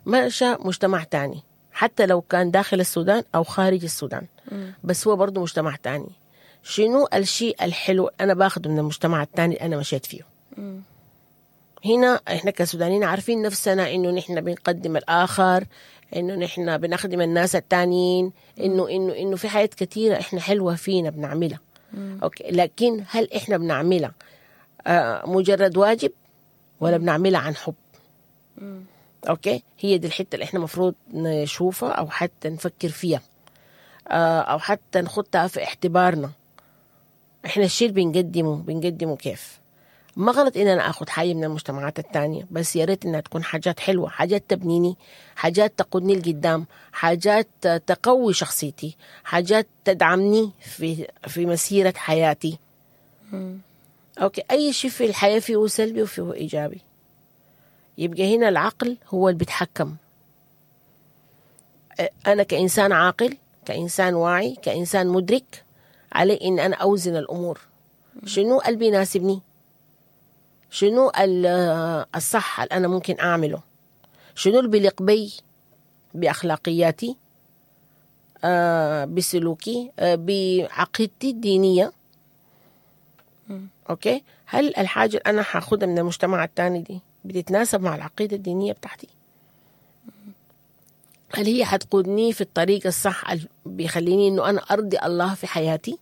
مشى مجتمع تاني، حتى لو كان داخل السودان أو خارج السودان، بس هو برضو مجتمع تاني. شنو الشيء الحلو أنا باخده من المجتمع التاني أنا مشيت فيه؟ هنا إحنا كسودانيين عارفين نفسنا إنه نحن بنقدم الآخر، إنه نحن بنخدم الناس التانيين، إنه في حاجات كتيرة إحنا حلوة فينا بنعملها. أوكي، لكن هل إحنا بنعملها مجرد واجب ولا بنعملها عن حب؟ أوكي، هي دي الحتة اللي إحنا مفروض نشوفها أو حتى نفكر فيها، أو حتى نخطها في اعتبارنا. إحنا الشيء اللي بنقدمه كيف؟ ما غلط إن أنا أخذ حاجة من المجتمعات التانية، بس يا ريت إنها تكون حاجات حلوة، حاجات تبنيني، حاجات تقودني لقدام، حاجات تقوي شخصيتي، حاجات تدعمني في مسيرة حياتي. أوكي، أي شيء في الحياة فيه سلبي وفيه إيجابي. يبقى هنا العقل هو اللي بيتحكم. أنا كإنسان عاقل، كإنسان واعي، كإنسان مدرك، علي إن أنا أوزن الأمور. شنو اللي بيناسبني؟ شنو الصح اللي أنا ممكن أعمله؟ شنو اللي بيليق بي بأخلاقياتي، بسلوكي، بعقيدتي الدينية؟ أوكي، هل الحاجة اللي أنا هاخدها من المجتمع التاني دي بتتناسب مع العقيدة الدينية بتاعتي؟ هل هي حتقودني في الطريق الصح اللي بيخليني إنه أنا أرضي الله في حياتي؟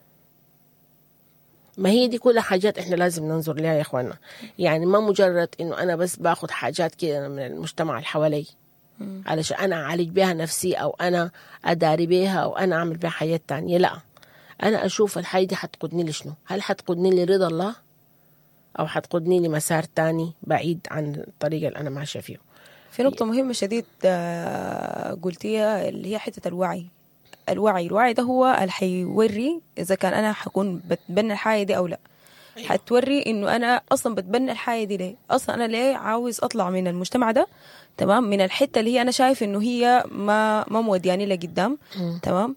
ما هي دي كلها حاجات إحنا لازم ننظر لها يا إخوانا. يعني ما مجرد إنه أنا بس باخد حاجات كده من المجتمع اللي حوالي علشان أنا أعالج بها نفسي، أو أنا أداري بها، أو أنا أعمل بها حاجات تانية. لا، أنا أشوف الحاجة دي حتقودني لشنو؟ هل حتقودني لرضا الله، أو حتقودني لمسار تاني بعيد عن الطريقة اللي أنا ماشية فيه؟ في نقطة مهمة شديد قلتيها، اللي هي حتة الوعي. الوعي ده هو اللي حيوري إذا كان أنا حكون بتبنى الحاجة دي أو لا. حتوري إنه أنا أصلا بتبنى الحاجة دي ليه، أصلا أنا ليه عاوز أطلع من المجتمع ده، تمام، من الحتة اللي هي أنا شايف إنه هي ما مودياني لقدام، تمام.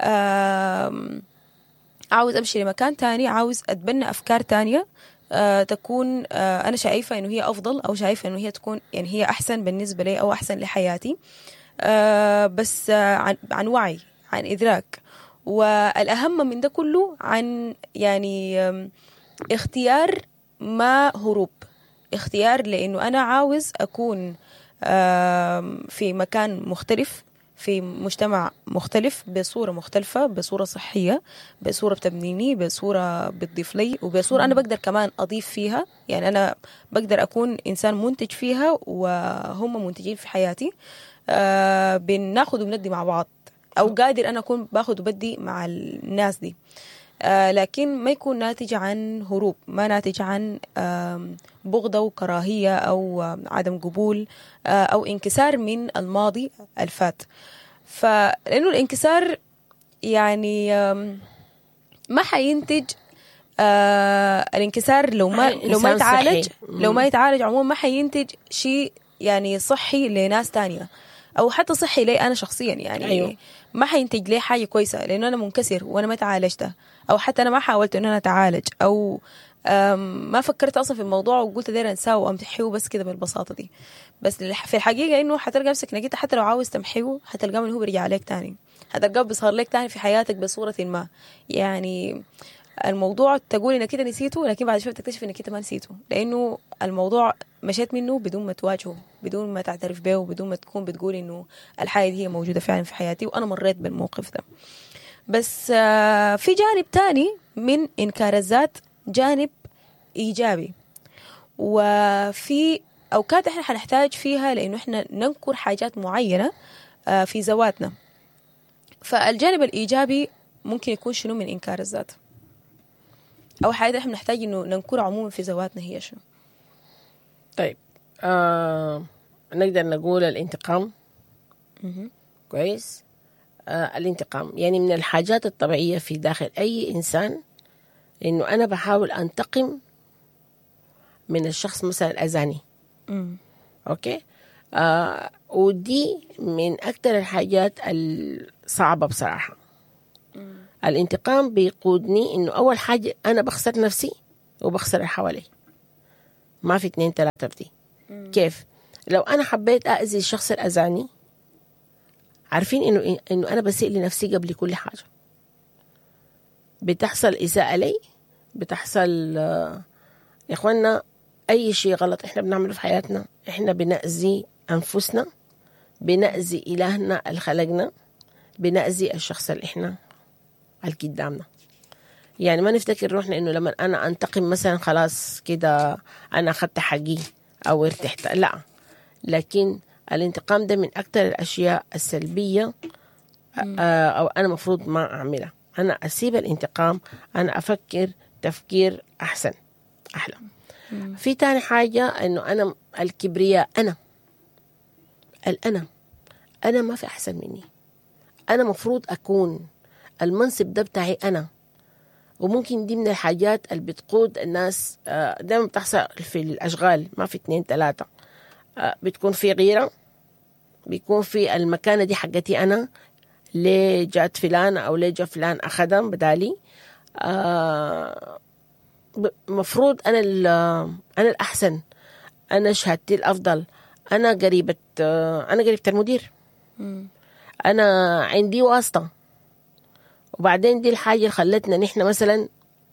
عاوز أمشي لمكان تاني، عاوز أتبنى أفكار تانية تكون أنا شايفة إنه هي أفضل، أو شايفة إنه هي تكون يعني هي أحسن بالنسبة لي أو أحسن لحياتي، بس عن وعي، عن إدراك. والأهم من ده كله عن يعني اختيار، ما هروب، اختيار، لأنه أنا عاوز أكون في مكان مختلف، في مجتمع مختلف، بصورة مختلفة، بصورة صحية، بصورة بتبنيني، بصورة بتضيف لي، وبصورة أنا بقدر كمان أضيف فيها. يعني أنا بقدر أكون إنسان منتج فيها وهم منتجين في حياتي. بناخد وبندي مع بعض، أو قادر أنا أكون باخد وبدي مع الناس دي، لكن ما يكون ناتج عن هروب، ما ناتج عن بغضة وكراهية أو عدم قبول أو انكسار من الماضي الفات. فلأنه الانكسار يعني ما حينتج الانكسار لو ما يتعالج، عموما ما حينتج شيء يعني صحي لناس تانية، أو حتى صحي لي أنا شخصيا. يعني أيوه. ما حينتج لي حاجة كويسة، لأنه أنا منكسر وأنا ما تعالجته، أو حتى أنا ما حاولت أنه أنا أتعالج، أو ما فكرت أصلا في الموضوع وقلت داير أنساه وأمتحيه بس كده بالبساطة دي. بس في الحقيقة إنه حتلقى نفسك إنك حتى لو عاوز تمحيه حتلقاه إنه هو بيرجع عليك تاني، حتلقاه بيظهر لك تاني في حياتك بصورة ما. يعني الموضوع تقول إنك كده نسيته، لكن بعد شوية تكتشف إنك كده ما نسيته، لأنه الموضوع مشيت منه بدون ما تواجهه، بدون ما تعترف به، وبدون ما تكون بتقول إنه الحاجة دي هي موجودة فعلا في حياتي وأنا مريت بالموقف ده. بس في جانب تاني من إنكار الذات، جانب إيجابي، وفي أوقات إحنا حنحتاج فيها لأنه إحنا ننكر حاجات معينة في ذواتنا. فالجانب الإيجابي ممكن يكون شنو من إنكار الذات؟ أو حاجة إحنا نحتاج إنه ننكر عموما في ذواتنا هي شنو؟ طيب نقدر نقول الانتقام. كويس. الانتقام يعني من الحاجات الطبيعية في داخل أي إنسان، إنه أنا بحاول أنتقم من الشخص مثلا الأذاني. أوكي. ودي من أكتر الحاجات الصعبة بصراحة. الانتقام بيقودني إنه أول حاجة أنا بخسر نفسي وبخسر اللي حوالي، ما في 2 3 دي. كيف؟ لو أنا حبيت أأذي الشخص الأذاني، عارفين إنه أنا بسيء لنفسي قبل كل حاجة. بتحصل إساءة لي، بتحصل يا إخوانا أي شيء غلط إحنا بنعمله في حياتنا إحنا بنأذي أنفسنا، بنأذي إلهنا اللي خلقنا، بنأذي الشخص اللي إحنا اللي قدامنا. يعني ما نفتكر روحنا إنه لما أنا أنتقم مثلا خلاص كده أنا أخذت حقي أو ارتحت، لا. لكن الانتقام ده من أكتر الأشياء السلبية أو أنا مفروض ما أعملها. أنا أسيب الانتقام، أنا أفكر تفكير أحسن أحلى. في تاني حاجة إنه أنا الكبرياء، أنا ما في أحسن مني، أنا مفروض أكون المنصب ده بتاعي أنا. وممكن دي من الحاجات اللي بتقود الناس، دائما بتحصل في الأشغال، ما في 2 3، بتكون في غيرة، بيكون في المكانة دي حقتي أنا، ليه جات فلان أو ليه جا فلان أخدها بدالي. مفروض أنا الأحسن، أنا شهادتي الأفضل، أنا قريبة المدير، أنا عندي واسطة. وبعدين دي الحاجة اللي خلتنا نحن مثلا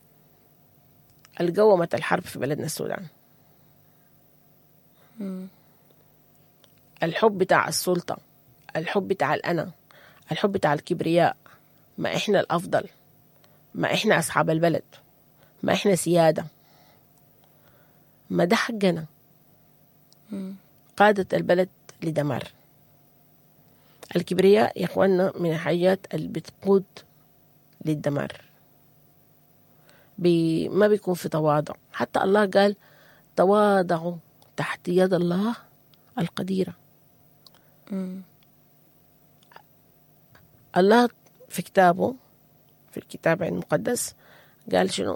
القومة الحرب في بلدنا السودان، الحب بتاع السلطة، الحب بتاع الأنا، الحب بتاع الكبرياء. ما إحنا الأفضل، ما إحنا أصحاب البلد، ما إحنا سيادة، ما ده حقنا، قادت البلد لدمار. الكبرياء يا إخواننا من الحاجات اللي بتقود للدمار. ما بيكون في تواضع. حتى الله قال تواضعوا تحت يد الله القديرة. الله في كتابه، في الكتاب المقدس قال شنو؟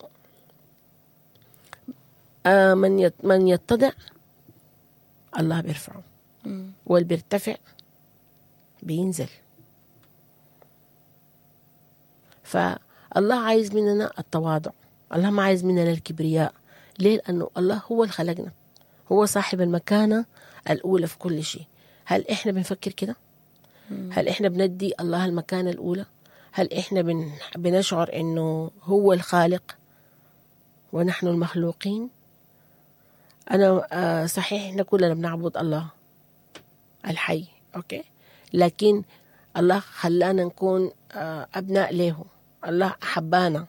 من يتضع الله بيرفعه، واللي بيرتفع بينزل. فالله عايز مننا التواضع، الله ما عايز مننا الكبرياء. ليه؟ لأنه الله هو اللي خلقنا، هو صاحب المكانة الأولى في كل شيء. هل إحنا بنفكر كده؟ هل إحنا بندي الله المكانة الأولى؟ هل إحنا بنشعر إنه هو الخالق ونحن المخلوقين؟ أنا صحيح إحنا كلنا بنعبد الله الحي، أوكي، لكن الله خلانا نكون أبناء له، الله أحبانا.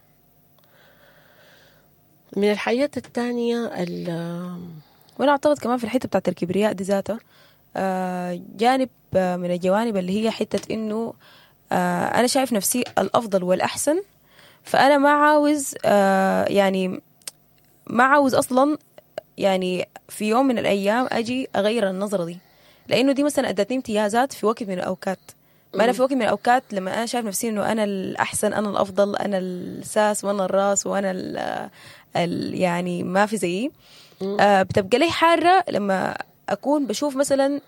من الحاجات الثانية وأنا أعتقد كمان في الحتة بتاعت الكبرياء دي ذاتها جانب من الجوانب اللي هي حتة إنه أنا شايف نفسي الأفضل والأحسن، فأنا ما عاوز يعني ما عاوز أصلا يعني في يوم من الأيام أجي أغير النظرة دي، لأنه دي مثلا أدتني امتيازات في وقت من الأوقات. ما أنا في وقت من الأوقات لما أنا شايف نفسي إنه أنا الأحسن، أنا الأفضل، أنا الساس وأنا الراس وأنا يعني ما في زيي، بتبقى لي حارة لما أكون بشوف مثلا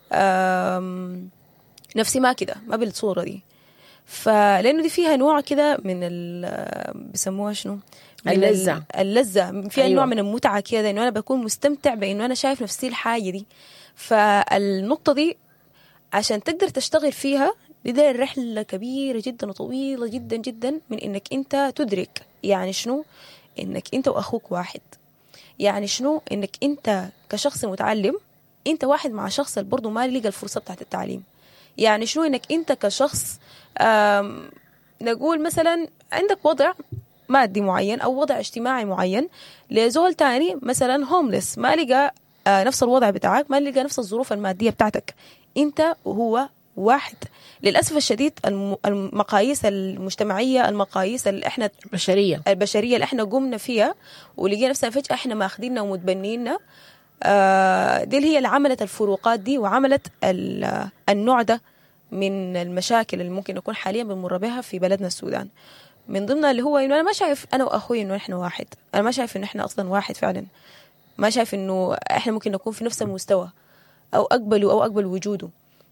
نفسي ما كده، ما بالصورة دي. فلأنه دي فيها نوع كده من بيسموها شنو؟ اللذة فيها. أيوة. نوع من المتعة كده، إنه أنا بكون مستمتع بإنه أنا شايف نفسي الحاجة دي. فالنقطة دي عشان تقدر تشتغل فيها بدأ رحلة كبيرة جدا وطويلة جدا جدا، من إنك أنت تدرك يعني شنو إنك أنت وأخوك واحد، يعني شنو إنك أنت كشخص متعلم أنت واحد مع شخص برضو ما لقى الفرصة بتاعت التعليم، يعني شنو إنك أنت كشخص نقول مثلا عندك وضع مادي معين أو وضع اجتماعي معين، لزول تاني مثلا هوملس ما لقى نفس الوضع بتاعك، ما لقى نفس الظروف المادية بتاعتك، أنت وهو واحد. للأسف الشديد المقاييس المجتمعية، المقاييس اللي احنا البشرية اللي احنا قمنا فيها ولقينا نفسنا فجأة احنا ماخذيننا ومتبنيننا، دي اللي هي اللي عملت الفروقات دي وعملت النوع ده من المشاكل اللي ممكن نكون حاليا بنمر بها في بلدنا السودان. من ضمنها اللي هو انه انا ما شايف انا واخوي انه احنا واحد، انا ما شايف انه احنا اصلا واحد فعلا، ما شايف انه احنا ممكن نكون في نفس المستوى او اقبل وجوده.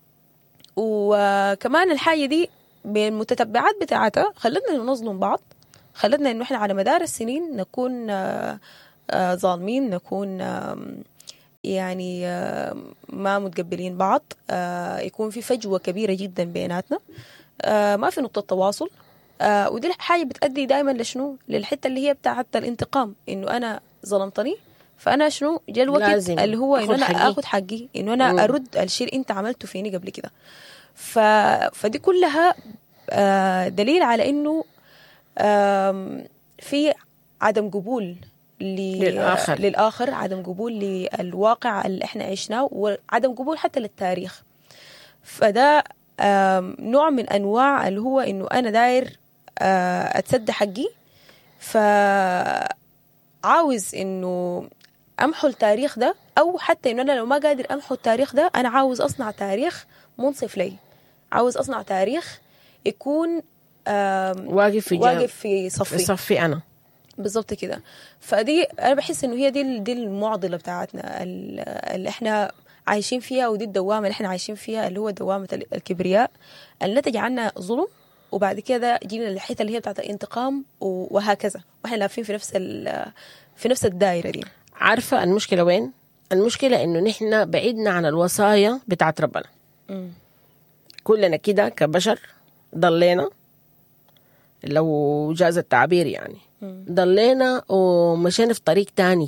وكمان الحاجة دي بالمتتبعات بتاعتها خلتنا نظلم بعض، خلتنا انه احنا على مدار السنين نكون ظالمين، نكون يعني ما متقبلين بعض، يكون في فجوة كبيرة جدا بيناتنا، ما في نقطة تواصل. ودي حاجة بتأدي دائما لشنو؟ للحتة اللي هي بتاعت الانتقام، إنه أنا ظلمتني فأنا شنو جاء الوقت لازم اللي هو إنه أنا حقي. آخذ حقي، إنه أنا أرد الشيء اللي أنت عملته فيني قبل كده. فدي كلها دليل على إنه في عدم قبول للآخر، عدم قبول للواقع اللي احنا عشناه، وعدم قبول حتى للتاريخ. فده نوع من أنواع اللي هو إنه أنا داير أتسد حقي، فعاوز إنه أمحو التاريخ ده، أو حتى إنه أنا لو ما قادر أمحو التاريخ ده أنا عاوز أصنع تاريخ منصف لي، عاوز أصنع تاريخ يكون واقف في صفي أنا بالضبط كده. فدي أنا بحس إنه هي دي المعضلة بتاعتنا اللي إحنا عايشين فيها، ودي الدوامة اللي إحنا عايشين فيها، اللي هو دوامة الكبرياء اللي نتج عنها ظلم، وبعد كده جينا للحتة اللي هي بتاعت الانتقام، وهكذا، وإحنا لافين في نفس الدائرة دي. عارفة المشكلة وين؟ المشكلة إنه نحن بعدنا عن الوصايا بتاعت ربنا. كلنا كده كبشر ضلينا، لو جاز التعبير يعني، ضلينا ومشينا في طريق تاني،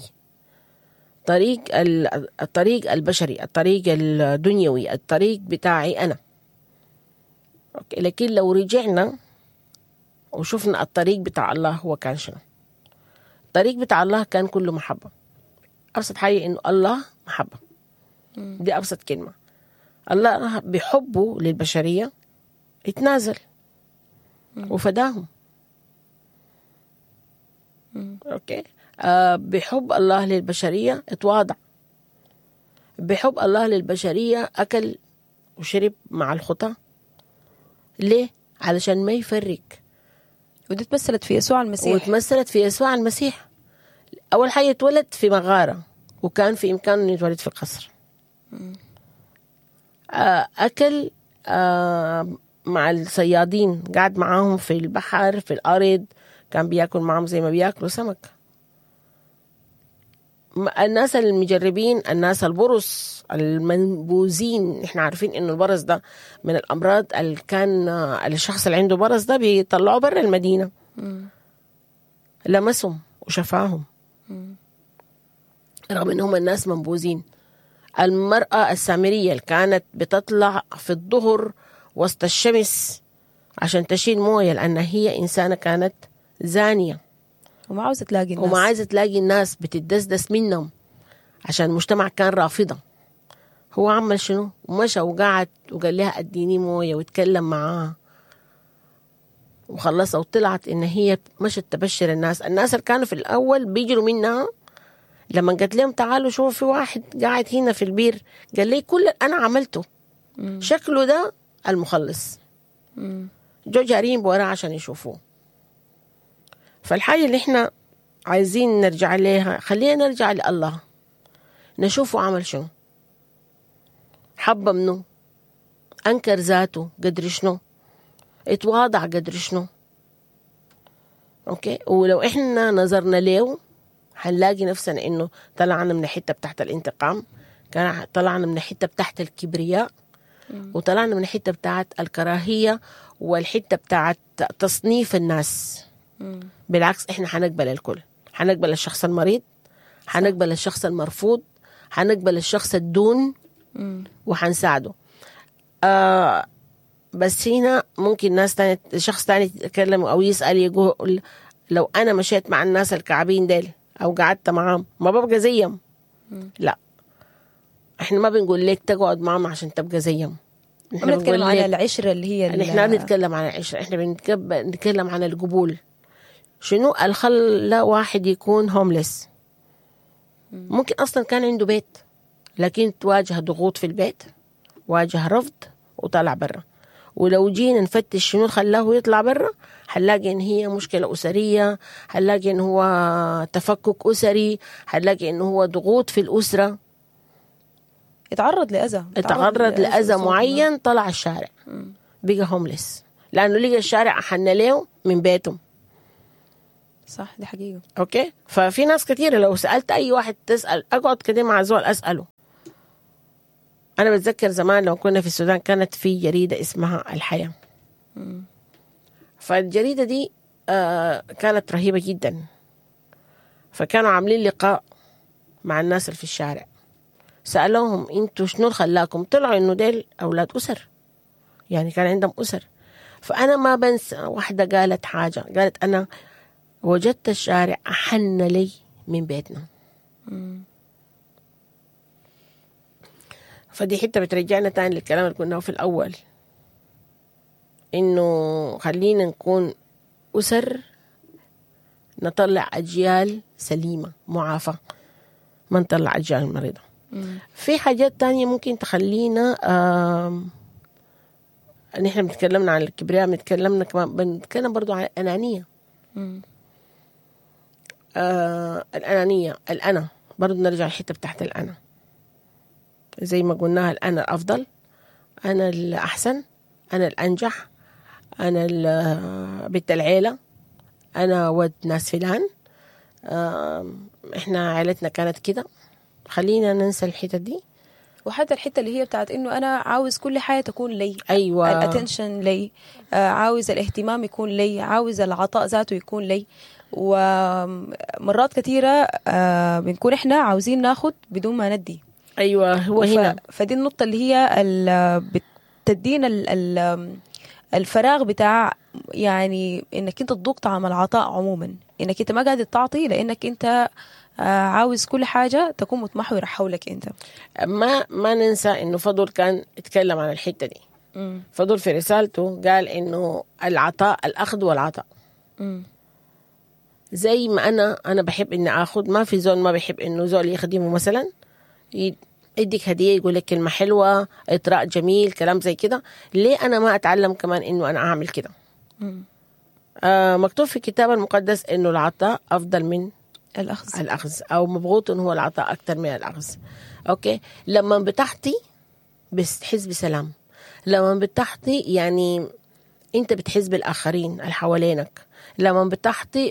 الطريق البشري، الطريق الدنيوي، الطريق بتاعي أنا. أوكي. لكن لو رجعنا وشفنا الطريق بتاع الله هو كان شنو؟ الطريق بتاع الله كان كله محبة. أبسط حاجة إنه الله محبة، دي أبسط كلمة. الله بحبه للبشرية اتنازل وفداهم. أوكي. بحب الله للبشرية اتواضع، بحب الله للبشرية أكل وشرب مع الخطى. ليه؟ علشان ما يفرق. ودي تمثلت في يسوع المسيح، وتمثلت في يسوع المسيح. أول حاجة اتولد في مغارة، وكان في إمكانه أن يتولد في قصر. أكل مع الصيادين، قاعد معاهم في البحر في الأرض، كان بيأكل معهم زي ما بيأكلوا سمك. الناس المجربين، الناس البرص المنبوذين، احنا عارفين انه البرص ده من الامراض اللي كان الشخص اللي عنده برص ده بيطلعوا برا المدينة. لمسهم وشفاهم رغم انهم الناس منبوذين. المرأة السامرية اللي كانت بتطلع في الظهر وسط الشمس عشان تشيل موية، لأن هي إنسانة كانت زانية وما عاوزة تلاقي الناس بتدسدس منهم، عشان المجتمع كان رافضة. هو عمل شنو؟ ومشى وقعد وقال لها اديني موية، واتكلم معاها وخلصها، وطلعت ان هي مشت تبشر الناس اللي كانوا في الاول بيجروا منها. لما قلت لهم تعالوا شوفوا في واحد قاعد هنا في البير، قال لي كل انا عملته شكله ده المخلص. جو جارين بوراه عشان يشوفوه. فالحاجة اللي احنا عايزين نرجع ليها، خلينا نرجع لله، نشوفه عمل شنو، حب منه، أنكر ذاته قدر شنو، اتواضع قدر شنو. أوكي. ولو إحنا نظرنا له هنلاقي نفسنا إنه طلعنا من الحتة بتاعت الانتقام، طلعنا من الحتة بتاعت الكبرياء، وطلعنا من الحتة بتاعت الكراهية والحتة بتاعت تصنيف الناس. بالعكس إحنا هنقبل الكل، هنقبل الشخص المريض، هنقبل الشخص المرفوض، هنقبل الشخص الدون، وهنساعده. بس هنا ممكن ناس تاني، شخص تاني يتكلم أو يسأل يقول لو أنا مشيت مع الناس الكعبين ديل أو قعدت معهم ما ببقى زيهم. لا، احنا ما بنقول لك تقعد معهم عشان تبقى زيهم. احنا بنتكلم عن العشرة اللي هي احنا بنتكلم عن العشرة، احنا بنتكلم عن القبول. شنو الخلى واحد يكون هوملس؟ ممكن أصلا كان عنده بيت لكن تواجه ضغوط في البيت، واجه رفض وطلع برا. ولو جينا نفتش شنو خلاه يطلع برا، هنلاقي ان هي مشكلة أسرية، هنلاقي ان هو تفكك أسري، هنلاقي ان هو ضغوط في الأسرة، اتعرض لأذى معين، طلع الشارع بقى هوملس لأنه لقى الشارع أحن له من بيته. صح، دي حقيقة. اوكي، ففي ناس كثيرة لو سألت اي واحد تسأل، اقعد كده مع زول اسأله. انا بتذكر زمان لما كنا في السودان كانت في جريدة اسمها الحياة. فالجريدة دي كانت رهيبة جدا. فكانوا عاملين لقاء مع الناس اللي في الشارع، سألوهم انتوا شنو خلاكم؟ طلعوا انه ديل اولاد اسر، يعني كان عندهم اسر. فانا ما بنسى واحدة قالت حاجة، قالت انا وجدت الشارع احن لي من بيتنا. فدي حتة بترجعنا تاني للكلام اللي قلناه في الاول، انه خلينا نكون اسر نطلع اجيال سليمة معافى، ما نطلع اجيال مريضة. في حاجات تانية ممكن تخلينا نحن بنتكلمنا عن الكبرياء، بنتكلم برضو عن الأنانية. الأنانية، الأنا برضو نرجع الحتة بتاعت الأنا، زي ما قلناها، الأنا الأفضل، أنا الأحسن، أنا الأنجح، أنا بنت العيلة، أنا ود ناس فلان، إحنا عائلتنا كانت كده. خلينا ننسى الحتة دي. وحتى الحتة اللي هي بتاعت إنه أنا عاوز كل حاجة تكون لي. أيوة، الاتنشن لي، عاوز الاهتمام يكون لي، عاوز العطاء ذاته يكون لي. ومرات كثيرة بنكون إحنا عاوزين ناخد بدون ما ندي. أيوة، هو هنا. فدي النقطة اللي هي بتدينا الفراغ بتاع، يعني إنك أنت تذوق طعم العطاء عموما، إنك أنت ما قاعد تعطي لأنك أنت عاوز كل حاجة تكون متمحورة حولك أنت. ما ننسى إنه فضل كان يتكلم عن الحتة دي. فضل في رسالته قال إنه العطاء، الأخذ والعطاء. زي ما أنا بحب إني أخذ، ما في زول ما بيحب إنه زول يخدمه مثلا، يديك هدية، يقول لك كلمة حلوة، إطراء جميل، كلام زي كده. ليه أنا ما أتعلم كمان إنه أنا أعمل كده؟ مكتوب في الكتاب المقدس إنه العطاء أفضل من الأخذ، أو مبغوط هو العطاء أكتر من الأخذ. أوكي، لما بتحطي بتحس بسلام، لما بتحطي يعني أنت بتحس بالآخرين اللي حوالينك، لما بتحطي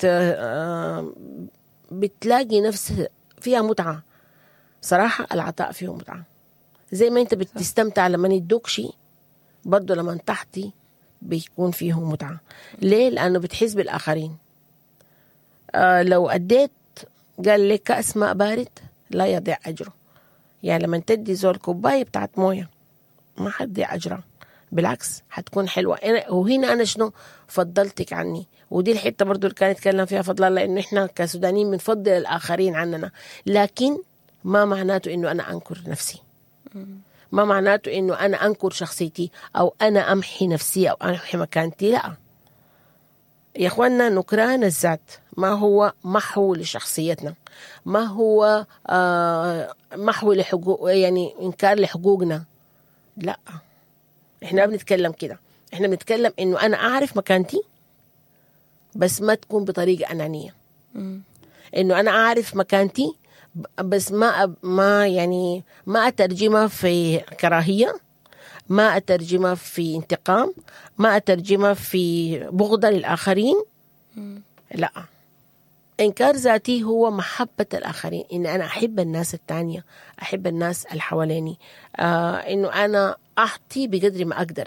بتلاقي نفس فيها متعة. صراحة العطاء فيه متعة، زي ما أنت بتستمتع لما يدوك شيء، برضو لما تحطي بيكون فيه متعة. ليه؟ لأنه بتحس بالآخرين. لو أديت، قال لك كأس ماء بارد لا يضيع أجره. يعني لما تدي زول كوباية بتاعت موية ما حتضيع أجرها، بالعكس حتكون حلوة. وهنا أنا شنو فضلتك عني، ودي الحتة برضو اللي كان يتكلم فيها فضل الله، إنه إحنا كسودانيين بنفضل الآخرين عننا، لكن ما معناته إنه أنا أنكر نفسي، ما معناته إنه أنا أنكر شخصيتي أو أنا أمحي نفسي أو أمحي مكانتي. لا يا إخوانا، نكران الذات ما هو محو لشخصيتنا، ما هو محو لحقوق، يعني إنكار لحقوقنا. لا، إحنا بنتكلم كده، إحنا بنتكلم إنه أنا أعرف مكانتي بس ما تكون بطريقة أنانية. إنه أنا أعرف مكانتي بس ما يعني ما أترجمها في كراهية، ما أترجمها في انتقام، ما أترجمها في بغضة للآخرين. لا، إنكار ذاتي هو محبة الآخرين، إن أنا أحب الناس التانية، أحب الناس اللي حواليني، إنه أنا أعطي بقدر ما أقدر.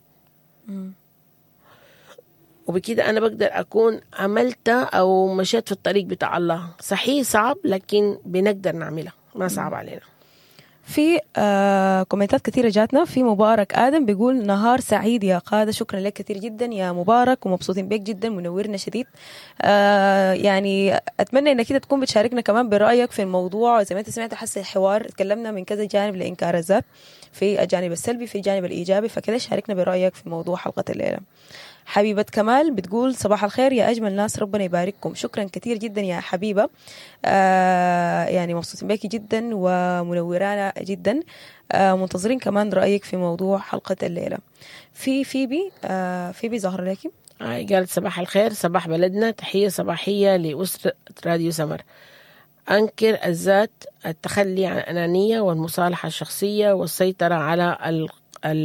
وبكده أنا بقدر أكون عملت أو مشيت في الطريق بتاع الله. صحيح صعب، لكن بنقدر نعملها، ما صعب علينا. في كومنتات كثيرة جاتنا. في مبارك آدم بيقول نهار سعيد يا قادة، شكرا لك كثير جدا يا مبارك، ومبسوطين بك جدا، منورنا شديد. يعني أتمنى إنك كده تكون بتشاركنا كمان برأيك في الموضوع. زي ما أنت سمعت حس الحوار تكلمنا من كذا جانب لإنكار الذات، في الجانب السلبي، في الجانب الإيجابي، فكده شاركنا برأيك في موضوع حلقة الليلة. حبيبة كمال بتقول صباح الخير يا أجمل ناس، ربنا يبارككم. شكرا كثير جدا يا حبيبة، يعني مبسوطين بيكي جدا ومنورانا جدا. منتظرين كمان رأيك في موضوع حلقة الليلة. في فيبي ظهر لكي قالت صباح الخير، صباح بلدنا، تحية صباحية لأسرة راديو سمر. أنكر الذات، التخلي عن الأنانية والمصالحة الشخصية والسيطرة على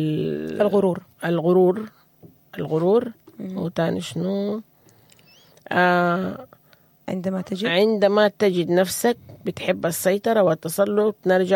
الغرور. وتاني شنو؟ عندما تجد عندما تجد نفسك بتحب السيطرة والتسلط، نرجع